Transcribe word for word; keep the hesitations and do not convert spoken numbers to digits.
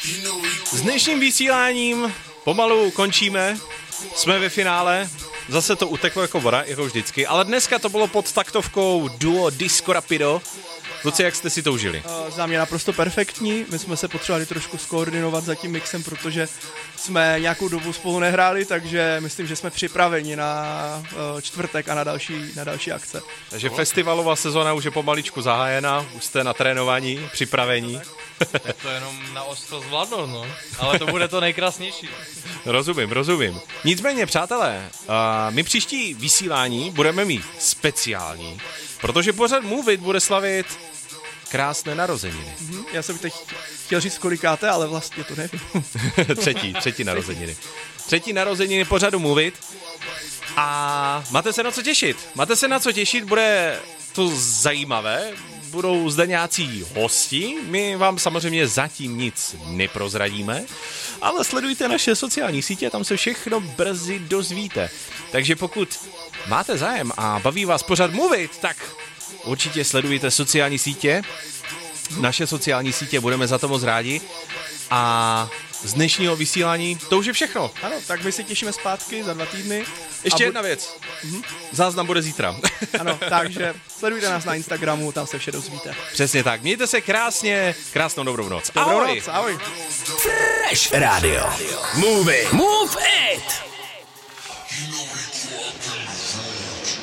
S dnešním vysíláním pomalu končíme, jsme ve finále, zase to uteklo jako voda, jako vždycky, ale dneska to bylo pod taktovkou duo Disco Rapido. Kluci, jak jste si to užili? Uh, za mě naprosto perfektní, my jsme se potřebovali trošku skoordinovat za tím mixem, protože jsme nějakou dobu spolu nehráli, takže myslím, že jsme připraveni na uh, čtvrtek a na další, na další akce. Takže festivalová sezona už je pomaličku zahájena, už jste na trénování, připravení. Tak to jenom na ostro zvládnout, no. Ale to bude to nejkrásnější. Rozumím, rozumím. Nicméně, přátelé, uh, my příští vysílání budeme mít speciální, protože pořad Move It bude slavit krásné narozeniny. Mm-hmm. Já jsem teď chtěl říct kolikáté, ale vlastně to nevím. třetí, třetí narozeniny. Třetí narozeniny pořadu Move It. A máte se na co těšit. Máte se na co těšit, bude to zajímavé. Budou zde nějací hosti, my vám samozřejmě zatím nic neprozradíme, ale sledujte naše sociální sítě, tam se všechno brzy dozvíte. Takže pokud máte zájem a baví vás pořád mluvit, tak určitě sledujte sociální sítě, naše sociální sítě, budeme za to moc rádi. A z dnešního vysílání to už je všechno. Ano, tak my se těšíme zpátky za dva týdny. Ještě bu- jedna věc. Mhm. Záznam bude zítra. Ano, takže sledujte nás na Instagramu, tam se vše dozvíte. Přesně tak. Mějte se krásně, krásnou dobrou noc. Dobrou Ahoj. noc, ahoj. Fresh Radio. Move it. Move it.